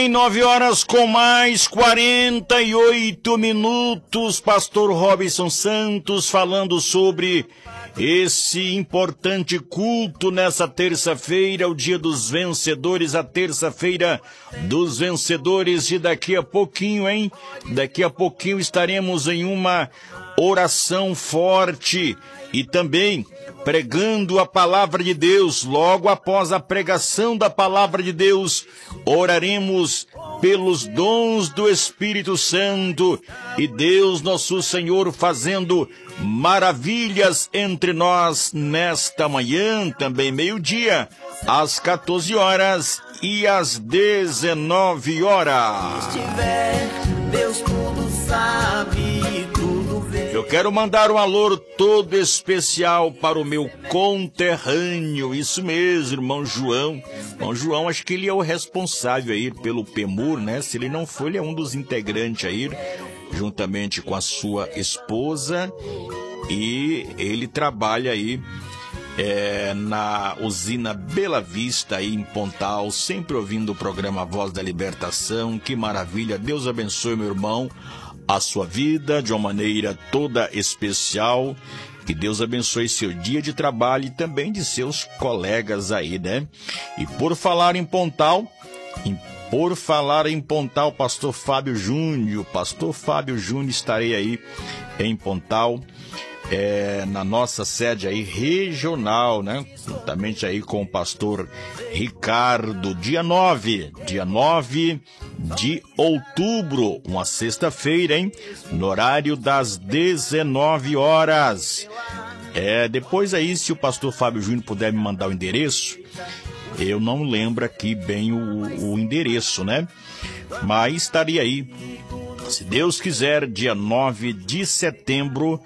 Em 9 horas com mais 48 minutos, pastor Robson Santos falando sobre esse importante culto nessa terça-feira, o dia dos vencedores, a terça-feira dos vencedores, e daqui a pouquinho, daqui a pouquinho estaremos em uma oração forte e também pregando a palavra de Deus. Logo após a pregação da palavra de Deus, oraremos pelos dons do Espírito Santo e Deus nosso Senhor fazendo maravilhas entre nós nesta manhã, também meio-dia, às 14 horas e às 19 horas. Deus tudo sabe, tudo vê. Eu quero mandar um alô todo especial para o meu conterrâneo, isso mesmo, irmão João. Irmão João, acho que ele é o responsável aí pelo PEMUR, né? Se ele não for, ele é um dos integrantes aí, juntamente com a sua esposa, e ele trabalha aí na usina Bela Vista aí em Pontal, sempre ouvindo o programa Voz da Libertação. Que maravilha, Deus abençoe, meu irmão, a sua vida de uma maneira toda especial, que Deus abençoe seu dia de trabalho e também de seus colegas aí, né? E por falar em Pontal, pastor Fábio Júnior estarei aí em Pontal, na nossa sede aí regional, né? Juntamente aí com o pastor Ricardo, dia 9 de outubro, uma sexta-feira, no horário das 19 horas. Depois aí, se o pastor Fábio Júnior puder me mandar o endereço, eu não lembro aqui bem o endereço, né? Mas estaria aí, se Deus quiser, dia 9 de setembro,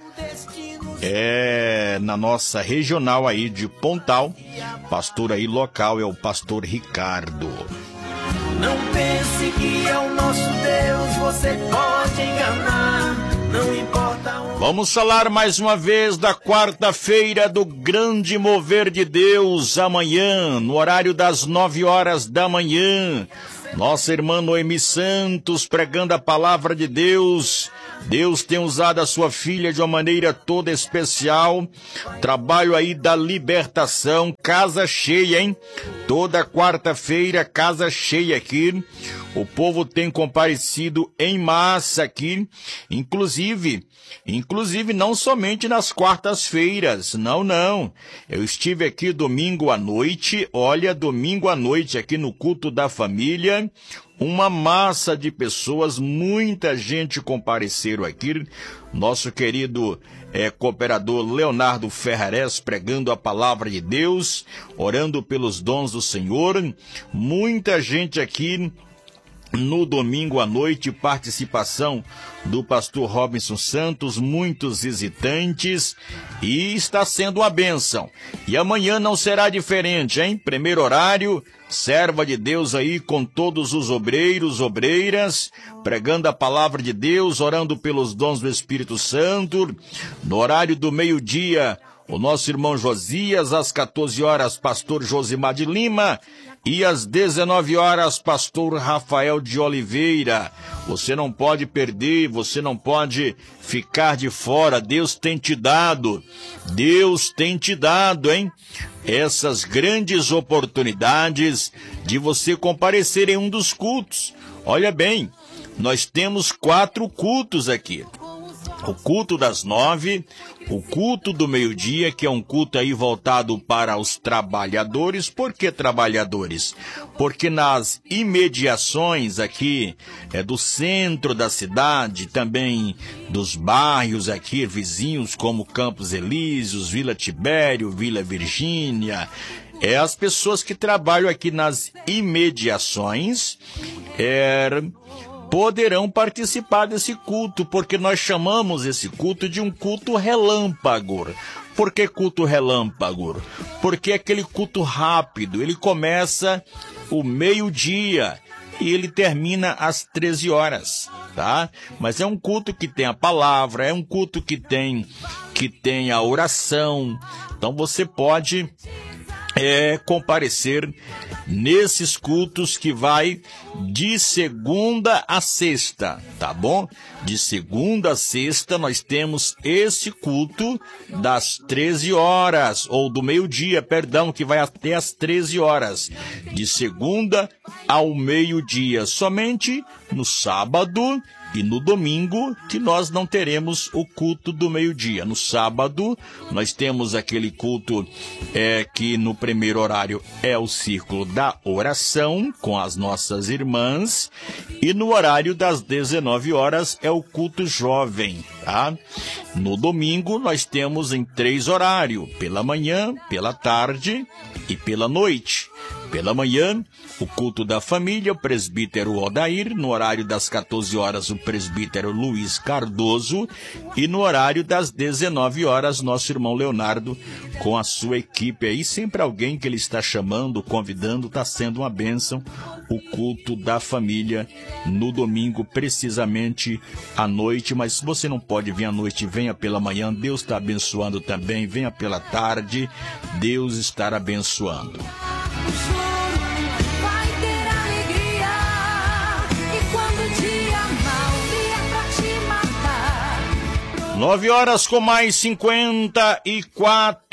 na nossa regional aí de Pontal. Pastor aí local é o pastor Ricardo. Não pense que é o nosso Deus, você pode enganar, não importa onde. Vamos falar mais uma vez da quarta-feira do grande mover de Deus, amanhã, no horário das 9 horas da manhã. Nossa irmã Noemi Santos pregando a palavra de Deus. Deus tem usado a sua filha de uma maneira toda especial. Trabalho aí da libertação, casa cheia, Toda quarta-feira, casa cheia aqui. O povo tem comparecido em massa aqui, inclusive não somente nas quartas-feiras, não. Eu estive aqui domingo à noite aqui no culto da família, uma massa de pessoas, muita gente compareceram aqui. Nosso querido cooperador Leonardo Ferrares pregando a palavra de Deus, orando pelos dons do Senhor. Muita gente aqui no domingo à noite, participação do pastor Robson Santos, muitos visitantes, e está sendo uma bênção. E amanhã não será diferente, Primeiro horário, serva de Deus aí com todos os obreiros, obreiras, pregando a palavra de Deus, orando pelos dons do Espírito Santo. No horário do meio-dia, o nosso irmão Josias, às 14 horas, pastor Josimar de Lima, e às 19 horas, pastor Rafael de Oliveira. Você não pode perder, você não pode ficar de fora. Deus tem te dado, essas grandes oportunidades de você comparecer em um dos cultos. Olha bem, nós temos 4 cultos aqui. O culto das 9, o culto do meio-dia, que é um culto aí voltado para os trabalhadores. Por que trabalhadores? Porque nas imediações aqui do centro da cidade, também dos bairros aqui vizinhos, como Campos Elíseos, Vila Tibério, Vila Virgínia, as pessoas que trabalham aqui nas imediações poderão participar desse culto, porque nós chamamos esse culto de um culto relâmpago. Por que culto relâmpago? Porque é aquele culto rápido, ele começa o meio-dia e ele termina às 13 horas, tá? Mas é um culto que tem a palavra, é um culto que tem a oração. Então você pode comparecer nesses cultos que vai de segunda a sexta, tá bom? De segunda a sexta nós temos esse culto das 13 horas, ou do meio-dia, perdão, que vai até as 13 horas. De segunda ao meio-dia, somente no sábado e no domingo que nós não teremos o culto do meio-dia. No sábado nós temos aquele culto que no primeiro horário é o círculo da oração com as nossas irmãs, e no horário das 19 horas é o culto jovem, tá? No domingo nós temos em 3 horários, pela manhã, pela tarde e pela noite. Pela manhã, o culto da família, o presbítero Odair, no horário das 14 horas, o presbítero Luiz Cardoso, e no horário das 19 horas, nosso irmão Leonardo, com a sua equipe aí, sempre alguém que ele está chamando, convidando, está sendo uma bênção, o culto da família, no domingo, precisamente à noite, mas se você não pode vir à noite, venha pela manhã, Deus está abençoando também, venha pela tarde, Deus está abençoando. O choro vai ter alegria, e quando o dia mal vier pra te matar. 9 horas com mais 54